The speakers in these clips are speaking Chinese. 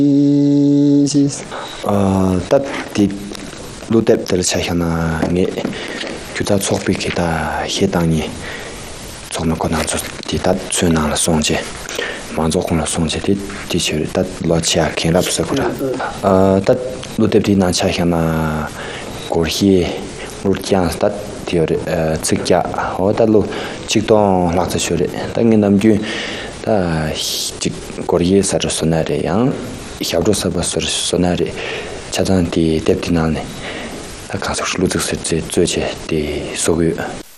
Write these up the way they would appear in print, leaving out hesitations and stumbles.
다 루뎁들 차이나 네 규자 속비기다 해당이 정말 권한조 디다 주나라 송제 만족공을 송제디 디치다 로치아 켄랍스고라 다 루뎁디나 차이나 고히 루티안스다 디어레 츠캬 호달로 직동 락자쇼레 당긴 남주 다 고리에 사르소나레 양 샤브로사바스르소나레 차단디 뎁디나네 다 가서 루즈스제最제 소유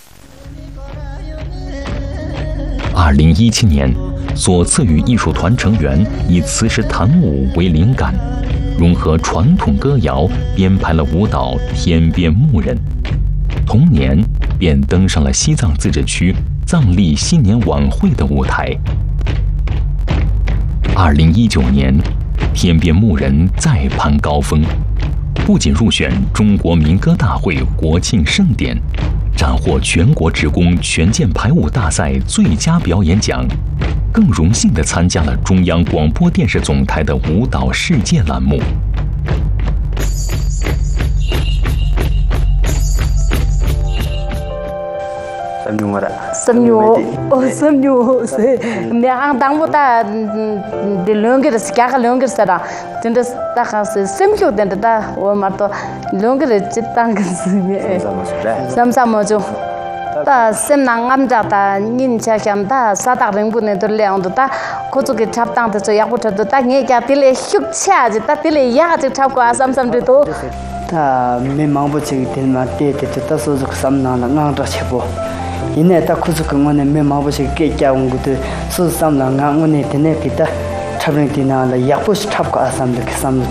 2017年，所赐予艺术团成员以磁石弹舞为灵感，融合传统歌谣，编排了舞蹈《天边牧人》。同年，便登上了西藏自治区藏历新年晚会的舞台。2019年，《天边牧人》再攀高峰，不仅入选中国民歌大会国庆盛典，斩获全国职工全健排舞大赛最佳表演奖，更荣幸地参加了中央广播电视总台的舞蹈世界栏目。 Samnyu me ang dang mo ta de longer ska ka longer sara tinda ta ka samnyu den ta o ma to longer chitang samsamo jo ta sem nang am ja ta nin cha kyam ta sa ta ring bu ne to le ang ta ko chu ke chap tang ta cho yak bu ta ta nge kya tile hyuk cha ji ta tile ya ji chap ko asam sam de to ta me mang bu chi tin ma te ta so ju sam na la ngang ra che bo 이내 딱 구축공원에 매마버시 깨자온 것도 수삼랑 강원에 되네 기타 차브링티나라 약보시 탑고 아삼들 삼들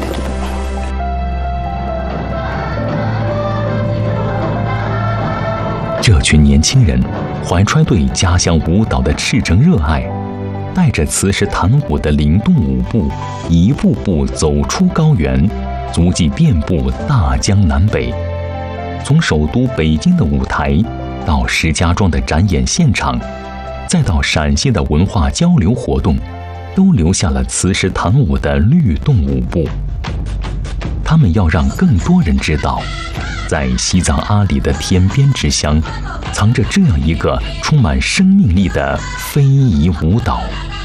这群年轻人怀揣对家乡舞蹈的赤诚热爱，带着磁石弹舞的灵动舞步，一步步走出高原，足迹遍布大江南北。从首都北京的舞台，到石家庄的展演现场，再到陕西的文化交流活动，都留下了磁石弹舞的律动舞步。他们要让更多人知道，在西藏阿里的天边之乡，藏着这样一个充满生命力的非遗舞蹈。